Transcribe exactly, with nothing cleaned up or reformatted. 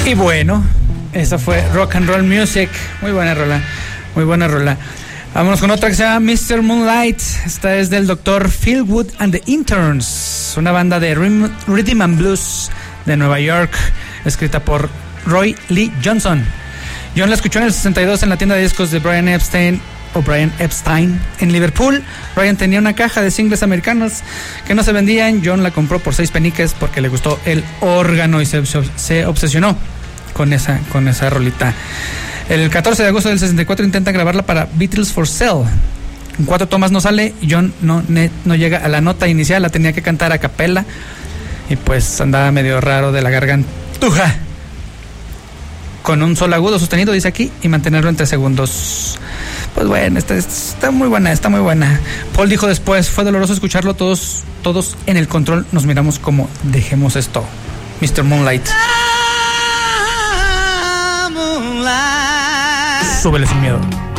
Y bueno, esa fue Rock and Roll Music. Muy buena rola, muy buena rola. Vámonos con otra que se llama mister Moonlight. Esta es del doctor Philwood and the Interns, una banda de Rhythm and Blues de Nueva York, escrita por Roy Lee Johnson. John la escuchó en el sesenta y dos en la tienda de discos de Brian Epstein o Brian Epstein en Liverpool. Brian tenía una caja de singles americanos que no se vendían. John la compró por seis peniques porque le gustó el órgano y se, se obsesionó con esa, con esa rolita. El catorce de agosto del sesenta y cuatro intenta grabarla para Beatles for Sale. En cuatro tomas no sale y John no, ne, no llega a la nota inicial, la tenía que cantar a capela y pues andaba medio raro de la gargantuja. Con un solo agudo sostenido, dice aquí, y mantenerlo en tres segundos. Pues bueno, está, está muy buena, está muy buena. Paul dijo después, fue doloroso escucharlo, todos, todos en el control nos miramos como, dejemos esto. mister Moonlight. Ah, Moonlight. Súbele sin miedo.